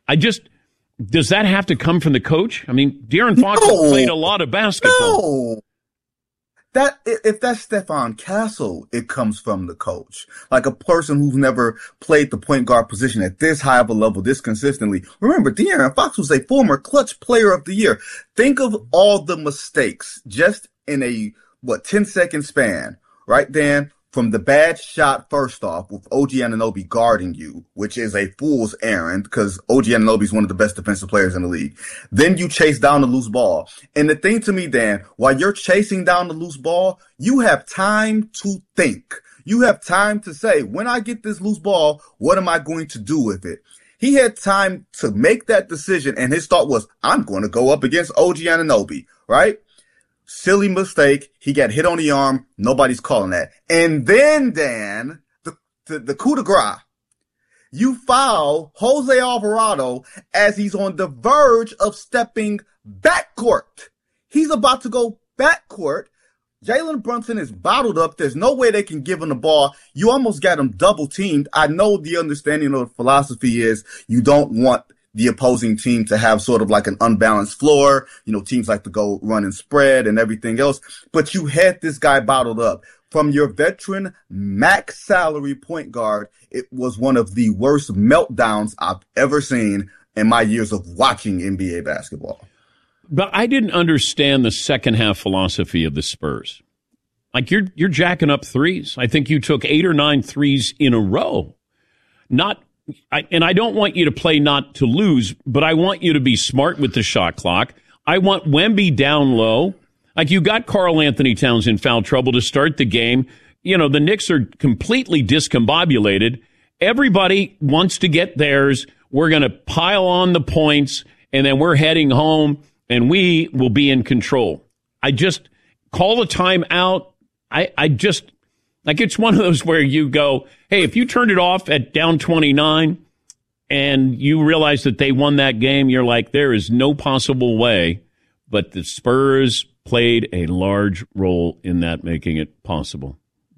does that have to come from the coach? I mean, De'Aaron Fox has played a lot of basketball. No. If that's Stephon Castle, it comes from the coach. Like a person who's never played the point guard position at this high of a level, this consistently. Remember, De'Aaron Fox was a former clutch player of the year. Think of all the mistakes just in a, 10-second span, right, Dan? From the bad shot, first off, with OG Anunoby guarding you, which is a fool's errand because OG Anunoby is one of the best defensive players in the league. Then you chase down the loose ball. And the thing to me, Dan, while you're chasing down the loose ball, you have time to think. You have time to say, when I get this loose ball, what am I going to do with it? He had time to make that decision, and his thought was, I'm going to go up against OG Anunoby, right? Silly mistake. He got hit on the arm. Nobody's calling that. And then, Dan, the coup de grace. You foul Jose Alvarado as he's on the verge of stepping backcourt. He's about to go backcourt. Jalen Brunson is bottled up. There's no way they can give him the ball. You almost got him double teamed. I know the understanding of the philosophy is you don't want the opposing team to have sort of like an unbalanced floor. You know, teams like to go run and spread and everything else. But you had this guy bottled up. From your veteran max salary point guard, it was one of the worst meltdowns I've ever seen in my years of watching NBA basketball. But I didn't understand the second half philosophy of the Spurs. Like you're jacking up threes. I think you took 8 or 9 threes in a row. And I don't want you to play not to lose, but I want you to be smart with the shot clock. I want Wemby down low. Like you got Karl Anthony Towns in foul trouble to start the game. You know, the Knicks are completely discombobulated. Everybody wants to get theirs. We're going to pile on the points, and then we're heading home, and we will be in control. I just call a timeout. I just, like, it's one of those where you go, hey, if you turned it off at down 29 and you realize that they won that game, you're like, there is no possible way. But the Spurs played a large role in that, making it possible.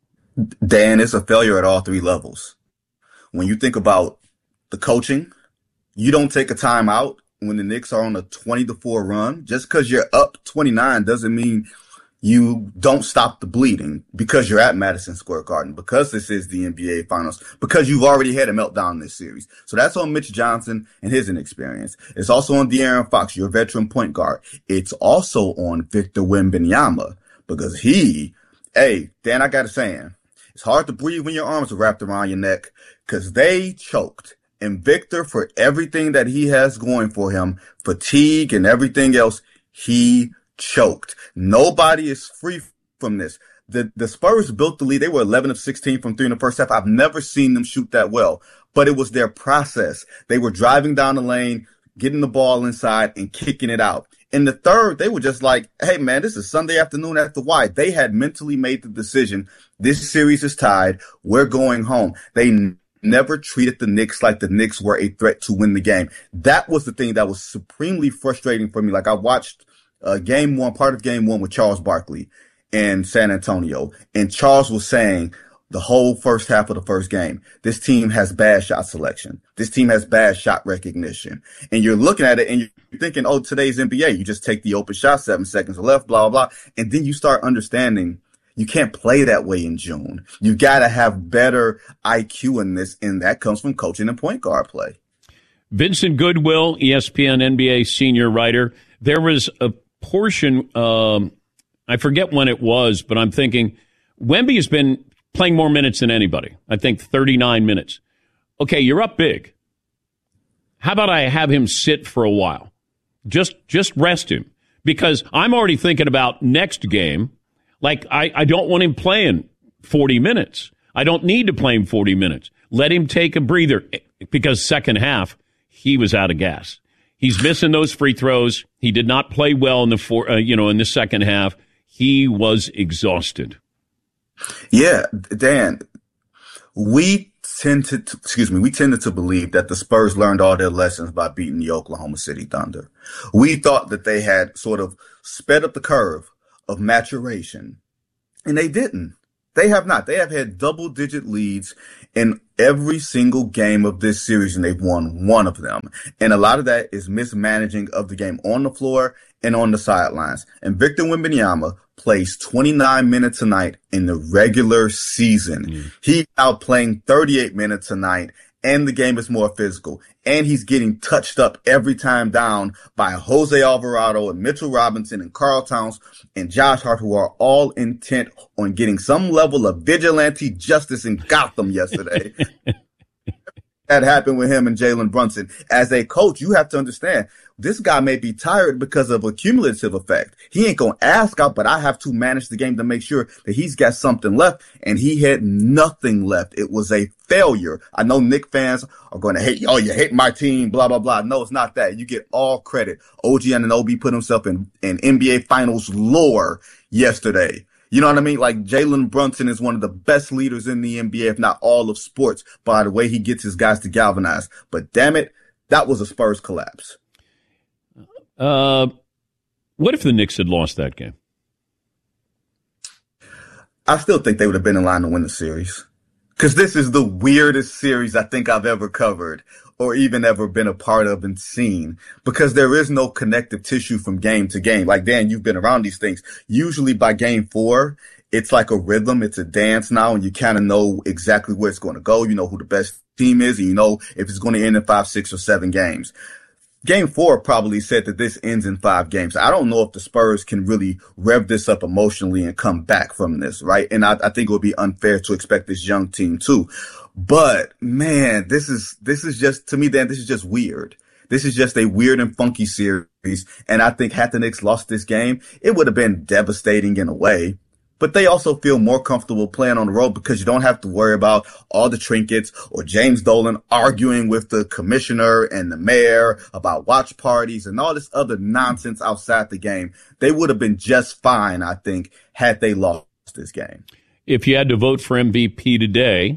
Dan, it's a failure at all 3 levels. When you think about the coaching, you don't take a timeout when the Knicks are on a 20-4 run. Just because you're up 29 doesn't mean you don't stop the bleeding because you're at Madison Square Garden, because this is the NBA Finals, because you've already had a meltdown in this series. So that's on Mitch Johnson and his inexperience. It's also on De'Aaron Fox, your veteran point guard. It's also on Victor Wembanyama because Dan, I got to say, it's hard to breathe when your arms are wrapped around your neck because they choked. And Victor, for everything that he has going for him, fatigue and everything else, he choked. Nobody is free from this. The Spurs built the lead. They were 11 of 16 from 3 in the first half. I've never seen them shoot that well, but it was their process. They were driving down the lane, getting the ball inside and kicking it out. In the third, they were just like, hey man, this is Sunday afternoon at the Y. They had mentally made the decision. This series is tied. We're going home. They never treated the Knicks like the Knicks were a threat to win the game. That was the thing that was supremely frustrating for me. Like I watched part of game 1 with Charles Barkley in San Antonio. And Charles was saying the whole first half of the first game, this team has bad shot selection. This team has bad shot recognition. And you're looking at it and you're thinking, oh, today's NBA, you just take the open shot, 7 seconds left, blah, blah, blah. And then you start understanding you can't play that way in June. You got to have better IQ in this. And that comes from coaching and point guard play. Vincent Goodwill, ESPN NBA senior writer. There was a portion, I forget when it was, but I'm thinking Wemby has been playing more minutes than anybody. I think 39 minutes. Okay, you're up big. How about I have him sit for a while? Just rest him. Because I'm already thinking about next game. Like, I don't want him playing 40 minutes. I don't need to play him 40 minutes. Let him take a breather. Because second half, he was out of gas. He's missing those free throws. He did not play well in the second half. He was exhausted. Yeah, Dan, we tended to believe that the Spurs learned all their lessons by beating the Oklahoma City Thunder. We thought that they had sort of sped up the curve of maturation, and they didn't. They have not. They have had double-digit leads in every single game of this series, and they've won one of them. And a lot of that is mismanaging of the game on the floor and on the sidelines. And Victor Wembanyama plays 29 minutes a night in the regular season. He's out playing 38 minutes a night, and the game is more physical. And he's getting touched up every time down by Jose Alvarado and Mitchell Robinson and Karl Towns and Josh Hart, who are all intent on getting some level of vigilante justice in Gotham yesterday. That happened with him and Jalen Brunson. As a coach, you have to understand this guy may be tired because of a cumulative effect. He ain't going to ask out, but I have to manage the game to make sure that he's got something left, and he had nothing left. It was a failure. I know Knicks fans are going to hate, oh, you hate my team, blah, blah, blah. No, it's not that. You get all credit. OG Anunoby put himself in NBA Finals lore yesterday. You know what I mean? Like, Jalen Brunson is one of the best leaders in the NBA, if not all of sports, by the way he gets his guys to galvanize. But damn it, that was a Spurs collapse. What if the Knicks had lost that game? I still think they would have been in line to win the series. Because this is the weirdest series I think I've ever covered or even ever been a part of and seen, because there is no connective tissue from game to game. Like, Dan, you've been around these things. Usually by game 4, it's like a rhythm. It's a dance now, and you kind of know exactly where it's going to go. You know who the best team is, and you know if it's going to end in 5, 6, or 7 games. Game 4 probably said that this ends in 5 games. I don't know if the Spurs can really rev this up emotionally and come back from this, right? And I think it would be unfair to expect this young team too. But man, this is just, to me, Dan, this is just weird. This is just a weird and funky series. And I think had the Knicks lost this game, it would have been devastating in a way. But they also feel more comfortable playing on the road because you don't have to worry about all the trinkets or James Dolan arguing with the commissioner and the mayor about watch parties and all this other nonsense outside the game. They would have been just fine, I think, had they lost this game. If you had to vote for MVP today,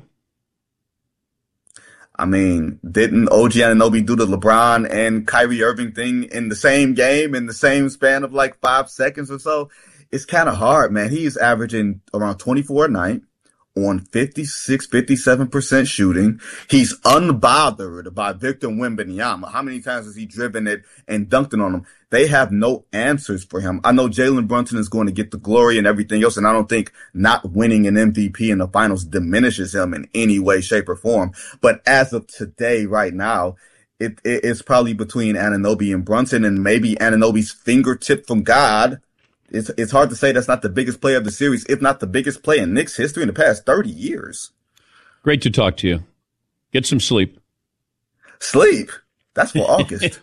I mean, didn't OG Anunoby do the LeBron and Kyrie Irving thing in the same game in the same span of like 5 seconds or so? It's kind of hard, man. He's averaging around 24 a night on 56, 57% shooting. He's unbothered by Victor Wembanyama. How many times has he driven it and dunked it on him? They have no answers for him. I know Jalen Brunson is going to get the glory and everything else, and I don't think not winning an MVP in the finals diminishes him in any way, shape, or form. But as of today, right now, it's probably between Anunoby and Brunson, and maybe Anunoby's fingertip from God. It's hard to say that's not the biggest play of the series, if not the biggest play in Knicks history in the past 30 years. Great to talk to you. Get some sleep. Sleep? That's for August.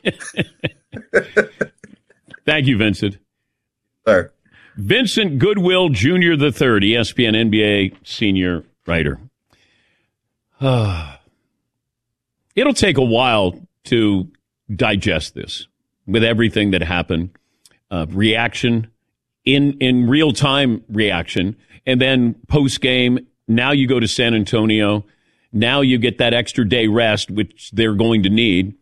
Thank you, Vincent. Sir. Vincent Goodwill Jr. III, ESPN NBA senior writer. It'll take a while to digest this with everything that happened. Reaction. In real-time reaction, and then post-game, now you go to San Antonio. Now you get that extra day rest, which they're going to need.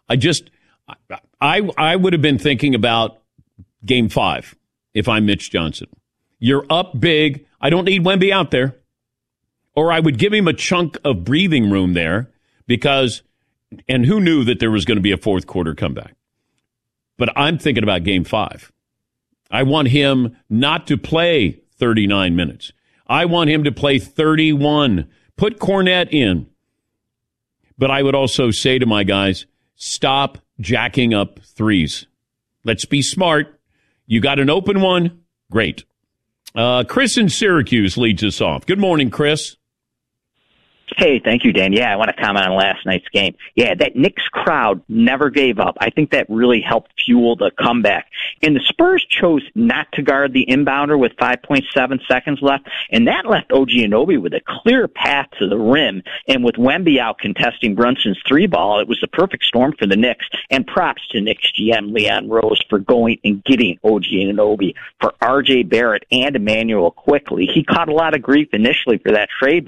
I would have been thinking about Game 5 if I'm Mitch Johnson. You're up big. I don't need Wemby out there. Or I would give him a chunk of breathing room there because, and who knew that there was going to be a fourth quarter comeback? But I'm thinking about Game 5. I want him not to play 39 minutes. I want him to play 31. Put Kornet in. But I would also say to my guys, stop jacking up threes. Let's be smart. You got an open one? Great. Chris in Syracuse leads us off. Good morning, Chris. Hey, thank you, Dan. Yeah, I want to comment on last night's game. Yeah, that Knicks crowd never gave up. I think that really helped fuel the comeback. And the Spurs chose not to guard the inbounder with 5.7 seconds left, and that left OG Anunoby with a clear path to the rim. And with Wemby out contesting Brunson's 3-ball, it was the perfect storm for the Knicks. And props to Knicks GM Leon Rose for going and getting OG Anunoby for RJ Barrett and Emmanuel Quickley. He caught a lot of grief initially for that trade, but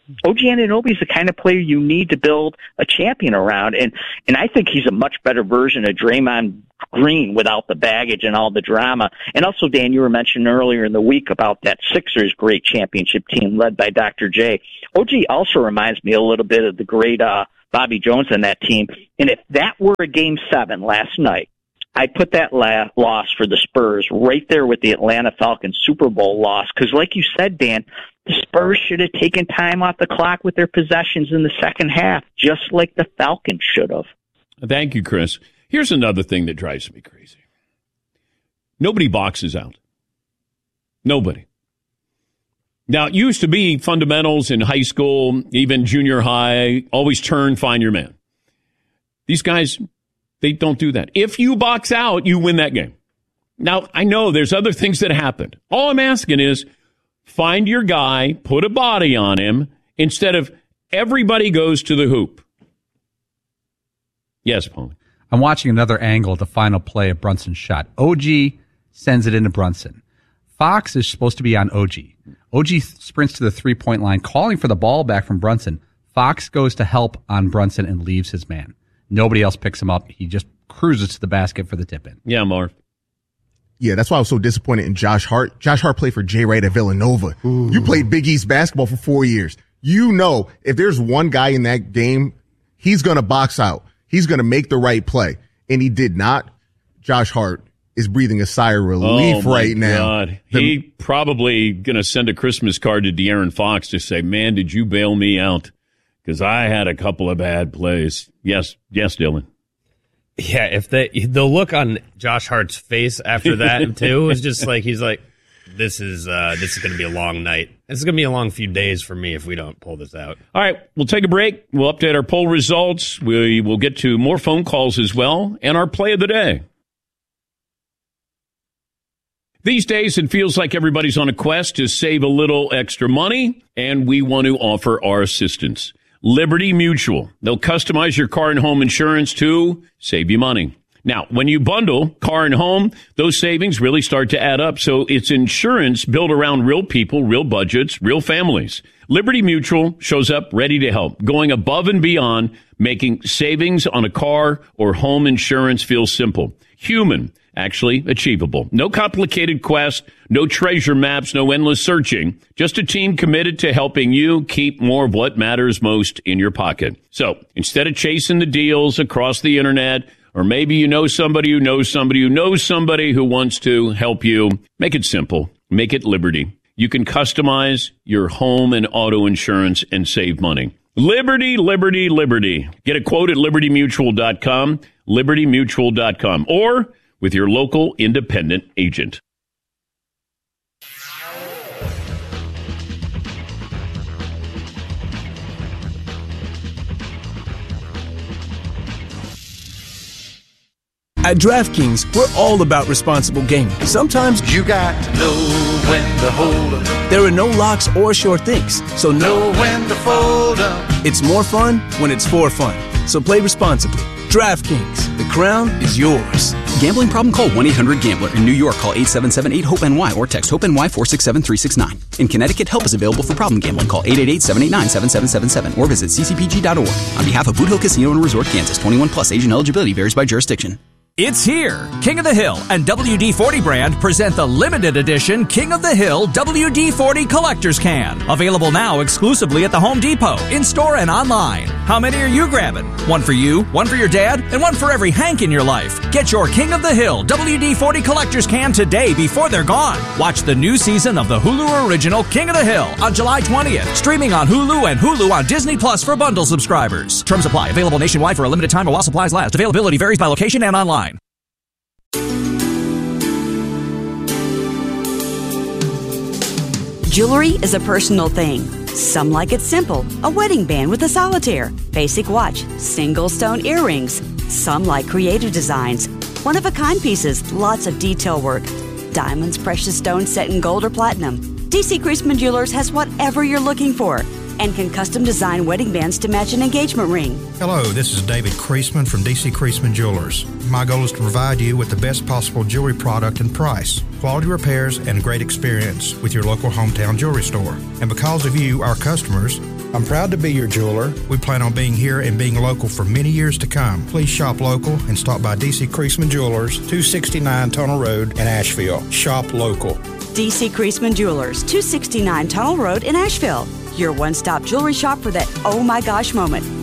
OG Anunoby is the kind of player you need to build a champion around, and I think he's a much better version of Draymond Green without the baggage and all the drama. And also, Dan, you were mentioning earlier in the week about that Sixers great championship team led by Dr. J. OG also reminds me a little bit of the great Bobby Jones on that team. And if that were a Game 7 last night, I put that loss for the Spurs right there with the Atlanta Falcons Super Bowl loss. Because like you said, Dan, the Spurs should have taken time off the clock with their possessions in the second half, just like the Falcons should have. Thank you, Chris. Here's another thing that drives me crazy. Nobody boxes out. Nobody. Now, it used to be fundamentals in high school, even junior high, always turn, find your man. These guys, they don't do that. If you box out, you win that game. Now, I know there's other things that happened. All I'm asking is find your guy, put a body on him, instead of everybody goes to the hoop. Yes, Paul. I'm watching another angle of the final play of Brunson's shot. OG sends it into Brunson. Fox is supposed to be on OG. OG sprints to the three-point line, calling for the ball back from Brunson. Fox goes to help on Brunson and leaves his man. Nobody else picks him up. He just cruises to the basket for the tip-in. Yeah, Marv. Yeah, that's why I was so disappointed in Josh Hart. Josh Hart played for Jay Wright at Villanova. Ooh. You played Big East basketball for 4 years. You know, if there's one guy in that game, he's going to box out. He's going to make the right play. And he did not. Josh Hart is breathing a sigh of relief right now. God. He probably going to send a Christmas card to De'Aaron Fox to say, man, did you bail me out? Because I had a couple of bad plays. Yes, Dylan. Yeah, if the look on Josh Hart's face after that too was just like he's like, this is going to be a long night. This is going to be a long few days for me if we don't pull this out. All right, we'll take a break. We'll update our poll results. We will get to more phone calls as well, and our play of the day. These days, it feels like everybody's on a quest to save a little extra money, and we want to offer our assistance. Liberty Mutual. They'll customize your car and home insurance to save you money. Now, when you bundle car and home, those savings really start to add up. So it's insurance built around real people, real budgets, real families. Liberty Mutual shows up ready to help, going above and beyond, making savings on a car or home insurance feel simple, human, actually achievable. No complicated quest, no treasure maps, no endless searching. Just a team committed to helping you keep more of what matters most in your pocket. So instead of chasing the deals across the internet, or maybe you know somebody who knows somebody who knows somebody who wants to help you, make it simple. Make it Liberty. You can customize your home and auto insurance and save money. Liberty, Liberty, Liberty. Get a quote at libertymutual.com, libertymutual.com, or with your local independent agent. At DraftKings, we're all about responsible gaming. Sometimes you got to know when to hold 'em. There are no locks or sure things, so know when to fold 'em. It's more fun when it's for fun. So play responsibly. DraftKings, the crown is yours. Gambling problem? Call 1-800-GAMBLER. In New York, call 877-8-HOPE-NY or text HOPE-NY 467-369. In Connecticut, help is available for problem gambling. Call 888-789-7777 or visit ccpg.org. On behalf of Boot Hill Casino and Resort, Kansas, 21 plus, age and eligibility varies by jurisdiction. It's here. King of the Hill and WD-40 brand present the limited edition King of the Hill WD-40 Collector's Can. Available now exclusively at the Home Depot, in-store and online. How many are you grabbing? One for you, one for your dad, and one for every Hank in your life. Get your King of the Hill WD-40 Collector's Can today before they're gone. Watch the new season of the Hulu original King of the Hill on July 20th. Streaming on Hulu and Hulu on Disney Plus for bundle subscribers. Terms apply. Available nationwide for a limited time or while supplies last. Availability varies by location and online. Jewelry is a personal thing. Some like it simple, a wedding band with a solitaire, basic watch, single stone earrings. Some like creative designs, one-of-a-kind pieces, lots of detail work. Diamonds, precious stones set in gold or platinum. DC Creasman Jewelers has whatever you're looking for and can custom design wedding bands to match an engagement ring. Hello, this is David Creasman from DC Creasman Jewelers. My goal is to provide you with the best possible jewelry product and price, quality repairs, and great experience with your local hometown jewelry store. And because of you, our customers, I'm proud to be your jeweler. We plan on being here and being local for many years to come. Please shop local and stop by D.C. Creasman Jewelers, 269 Tunnel Road in Asheville. Shop local. D.C. Creasman Jewelers, 269 Tunnel Road in Asheville. Your one-stop jewelry shop for that oh my gosh moment.